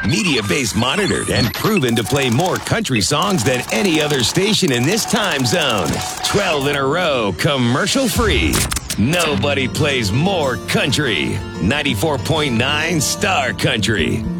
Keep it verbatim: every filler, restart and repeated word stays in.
Media Base monitored and proven to play more country songs than any other station in this time zone. twelve in a row, commercial-free. Nobody plays more country. ninety-four point nine Star Country.